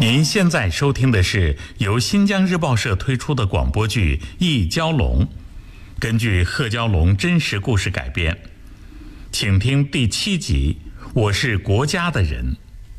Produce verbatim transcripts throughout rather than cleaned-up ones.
您现在收听的是由新疆日报社推出的广播剧《一蛟龙》，根据贺蛟龙真实故事改编，请听第七集《我是国家的人》。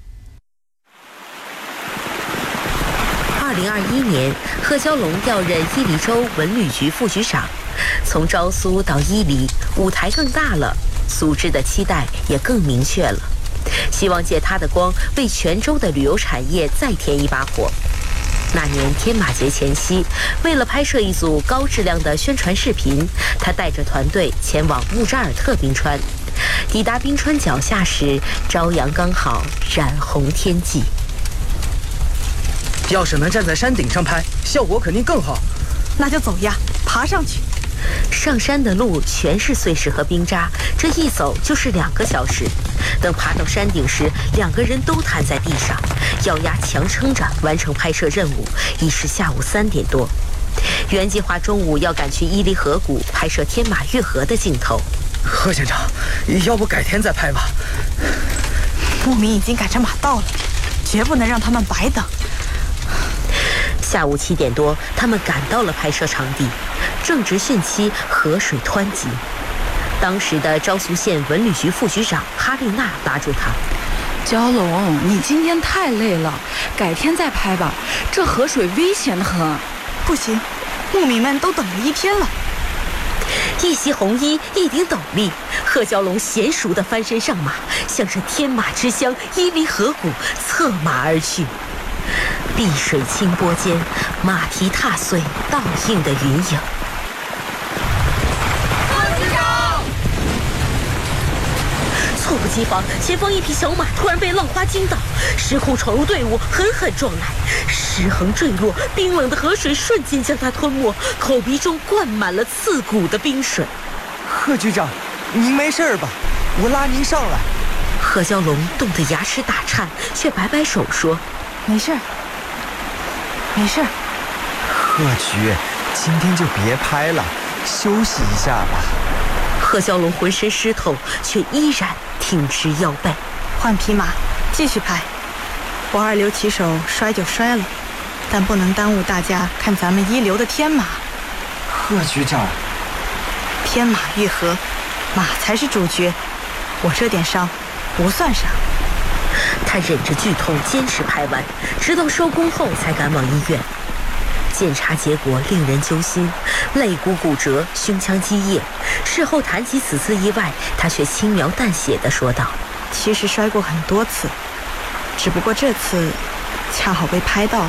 二零二一年，贺蛟龙调任伊犁州文旅局副局长，从昭苏到伊犁，舞台更大了，苏轼的期待也更明确了。希望借他的光为泉州的旅游产业再添一把火。那年天马节前夕，为了拍摄一组高质量的宣传视频，他带着团队前往木扎尔特冰川。抵达冰川脚下时，朝阳刚好，染红天际。 要是能站在山顶上拍，效果肯定更好。 那就走呀，爬上去。 上山的路全是碎石和冰渣，这一走就是两个小时。等爬到山顶时，两个人都瘫在地上，咬牙强撑着完成拍摄任务。已是下午三点多，原计划中午要赶去伊犁河谷拍摄天马运河的镜头。 贺县长，要不改天再拍吧？ 牧民已经赶着马到了，绝不能让他们白等。 下午七点多，他们赶到了拍摄场地，正值汛期，河水湍急。当时的昭苏县文旅局副局长哈丽娜拉住他：“ 蛟龙，你今天太累了，改天再拍吧，这河水危险得很。”“ 不行，牧民们都等了一天了。” 一袭红衣，一顶斗笠，贺蛟龙娴熟地翻身上马，向着天马之乡伊犁河谷策马而去。碧水清波间，马蹄踏碎倒映的云影。猝不及防，前方一匹小马突然被浪花惊倒，失控闯入队伍，狠狠撞来，失衡坠落，冰冷的河水瞬间将它吞没，口鼻中灌满了刺骨的冰水。 贺局长，您没事吧？我拉您上来。 贺蛟龙冻得牙齿打颤，却摆摆手说：“ 没事，没事。” 贺局，今天就别拍了，休息一下吧。 贺蛟龙浑身湿透，却依然挺直腰背。 换匹马，继续拍。我二流骑手摔就摔了，但不能耽误大家看咱们一流的天马。 贺局长， 天马愈合，马才是主角。我这点伤不算啥。 他忍着剧痛坚持拍完，直到收工后才赶往医院。检查结果令人揪心，肋骨骨折，胸腔积液。事后谈起此次意外，他却轻描淡写地说道：“ 其实摔过很多次，只不过这次恰好被拍到了。”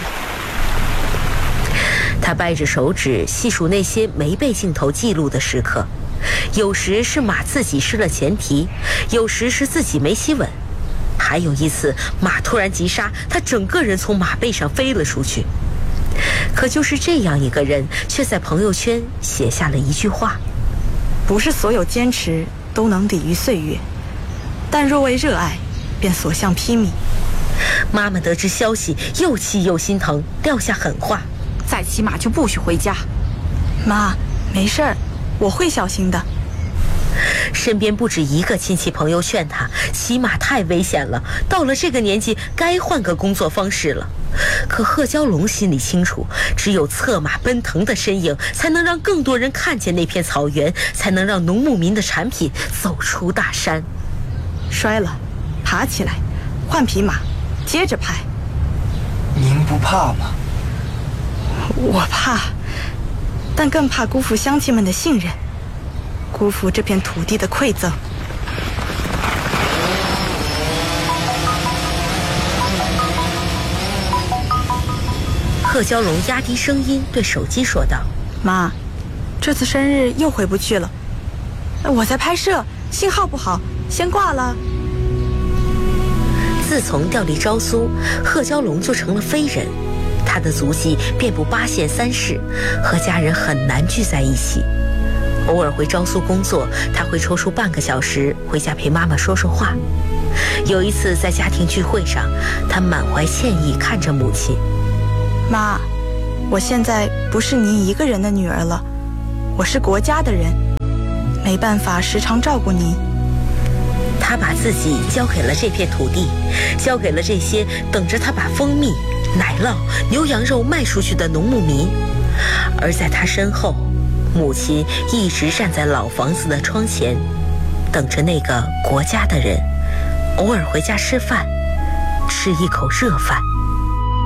他掰着手指细数那些没被镜头记录的时刻，有时是马自己失了前蹄，有时是自己没骑稳，还有一次马突然急刹，他整个人从马背上飞了出去。可就是这样一个人，却在朋友圈写下了一句话：“ 不是所有坚持都能抵御岁月，但若为热爱，便所向披靡。” 妈妈得知消息，又气又心疼，撂下狠话：“ 再骑马就不许回家。”“ 妈，没事儿，我会小心的。” 身边不止一个亲戚朋友劝他，骑马太危险了，到了这个年纪该换个工作方式了。可贺蛟龙心里清楚，只有策马奔腾的身影，才能让更多人看见那片草原，才能让农牧民的产品走出大山。 摔了，爬起来，换匹马，接着拍。 您不怕吗？ 我怕，但更怕辜负乡亲们的信任，辜负这片土地的馈赠。 贺蛟龙压低声音对手机说道：“ 妈，这次生日又回不去了，我在拍摄，信号不好，先挂了。” 自从调离昭苏，贺蛟龙就成了飞人，他的足迹遍布八县三市，和家人很难聚在一起。偶尔回昭苏工作，他会抽出半个小时回家陪妈妈说说话。有一次在家庭聚会上，他满怀歉意看着母亲：“ 妈，我现在不是您一个人的女儿了，我是国家的人，没办法时常照顾您。” 他把自己交给了这片土地，交给了这些等着他把蜂蜜奶酪、牛羊肉卖出去的农牧民，而在他身后，母亲一直站在老房子的窗前，等着那个国家的人偶尔回家吃饭，吃一口热饭。